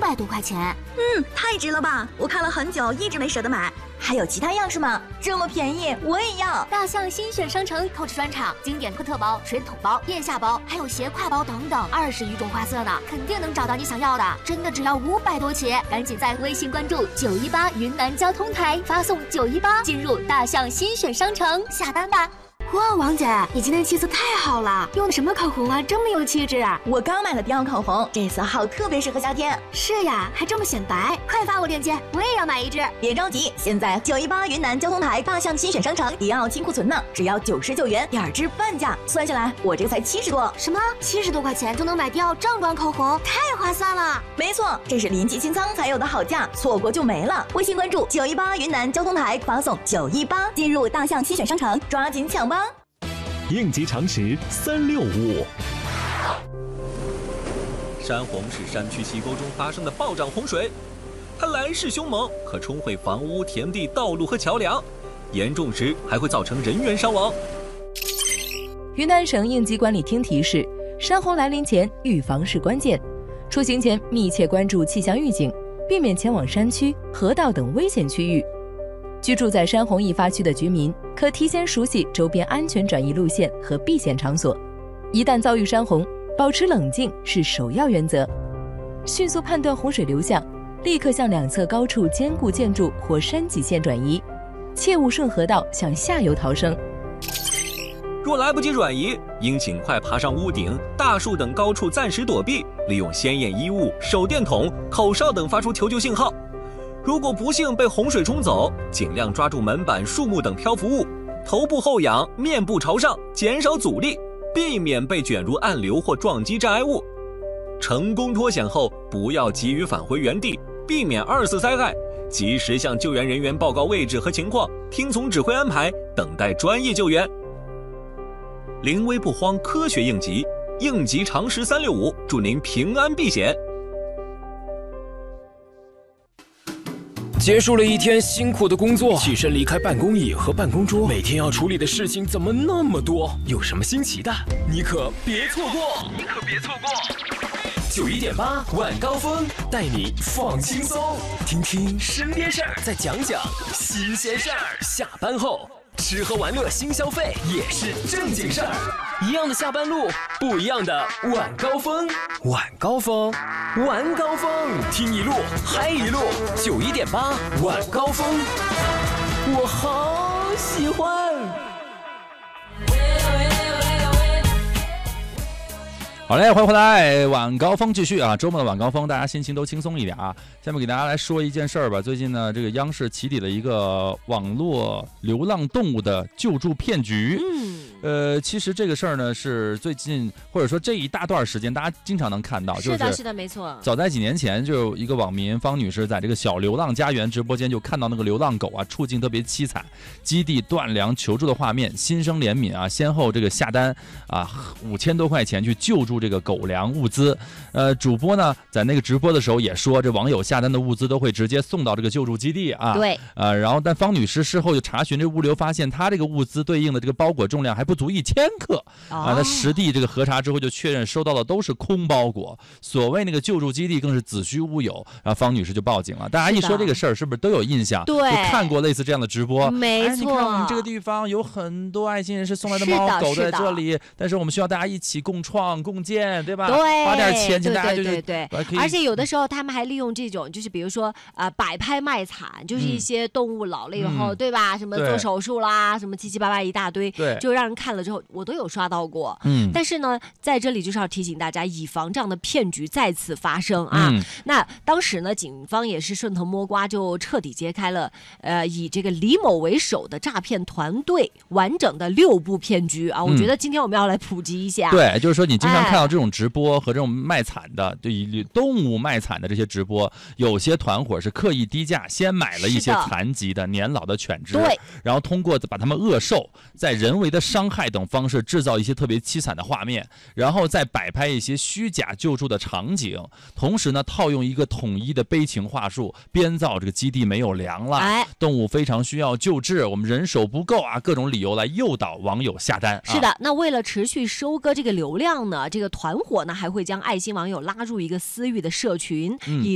多块钱。 太值了吧！我看了很久，一直没舍得买。还有其他样式吗？这么便宜，我也要！ 大象新选商城 Coach 专场，经典特包、水桶包、腋下包，还有斜挎包等等，20余种花色呢，肯定能找到你想要的。真的只要500多起，赶紧在微信关注918云南交通台，发送918进入大象新选商城下单吧。哇，王姐，你今天气色太好了，用的什么口红啊，这么有气质啊！ 我刚买了迪奥口红，这色号特别适合夏天。 是呀，还这么显白，快发我链接，我也要买一支。 别着急，现在918云南交通台大象新选商城迪奥清库存呢，只要99元，2支半价，算下来我这个才70多。 什么？70多块钱就能买迪奥正装口红，太划算了！ 没错，这是临期清仓才有的好价，错过就没了。微信关注918云南交通台，发送918进入大象新选商城，抓紧抢吧！ 应急常识365。 山洪是山区溪沟中发生的暴涨洪水，它来势凶猛，可冲毁房屋、田地、道路和桥梁，严重时还会造成人员伤亡。 云南省应急管理厅提示：山洪来临前，预防是关键。出行前密切关注气象预警，避免前往山区、河道等危险区域。居住在山洪易发区的居民可提前熟悉周边安全转移路线和避险场所。一旦遭遇山洪，保持冷静是首要原则。迅速判断洪水流向，立刻向两侧高处坚固建筑或山脊线转移，切勿顺河道向下游逃生。 若来不及转移，应尽快爬上屋顶、大树等高处暂时躲避，利用鲜艳衣物、手电筒、口哨等发出求救信号。如果不幸被洪水冲走，尽量抓住门板、树木等漂浮物，头部后仰，面部朝上，减少阻力，避免被卷入暗流或撞击障碍物。成功脱险后，不要急于返回原地，避免2次灾害，及时向救援人员报告位置和情况，听从指挥安排，等待专业救援。临危不慌，科学应急，应急常识365，祝您平安避险。 结束了一天辛苦的工作，起身离开办公椅和办公桌，每天要处理的事情怎么那么多？有什么新奇的，你可别错过！91.8晚高峰带你放轻松，听听身边事儿，再讲讲新鲜事儿。下班后吃喝玩乐新消费也是正经事儿，一样的下班路，不一样的晚高峰。晚高峰，晚高峰，听一路嗨一路。91.8晚高峰，我好喜欢。 好嘞，欢迎回来，晚高峰继续啊！周末的晚高峰，大家心情都轻松一点啊。下面给大家来说一件事儿吧。最近呢，这个央视起底了一个网络流浪动物的救助骗局。其实这个事儿呢，是最近或者说这一大段时间，大家经常能看到， 是的，没错。 早在几年前，就有一个网民方女士在这个小流浪家园直播间就看到那个流浪狗啊，处境特别凄惨，基地断粮求助的画面，心生怜悯啊，先后这个下单啊5000多块钱去救助这个狗粮物资。主播呢在那个直播的时候也说，这网友下单的物资都会直接送到这个救助基地啊。 对。 然后但方女士事后就查询这物流，发现她这个物资对应的这个包裹重量还不足1000克啊。她实地这个核查之后就确认收到的都是空包裹，所谓那个救助基地更是子虚乌有。然后方女士就报警了。大家一说这个事儿，是不是都有印象？ 对， 就看过类似这样的直播。 没错。 你看我们这个地方有很多爱心人士送来的猫狗在这里，但是我们需要大家一起共创共建，对吧？ 对， 花点钱，请大家对。而且有的时候他们还利用这种，就是比如说摆拍卖惨，就是一些动物老了以后，对吧？什么做手术啦，什么七七八八一大堆，就让人看了之后，我都有刷到过。但是呢，在这里就是要提醒大家，以防这样的骗局再次发生啊。那当时呢，警方也是顺藤摸瓜，就彻底揭开了以这个李某为首的诈骗团队完整的6步骗局啊。我觉得今天我们要来普及一下。 对，就是说你经常看到这种直播和这种卖惨的，对于动物卖惨的这些直播，有些团伙是刻意低价先买了一些残疾的年老的犬只， 对， 然后通过把它们饿瘦，在人为的伤害等方式制造一些特别凄惨的画面，然后再摆拍一些虚假救助的场景，同时呢套用一个统一的悲情话术，编造这个基地没有粮了，动物非常需要救治，我们人手不够啊，各种理由来诱导网友下单。 是的，那为了持续收割这个流量呢，这个团伙呢还会将爱心网友拉入一个私域的社群，以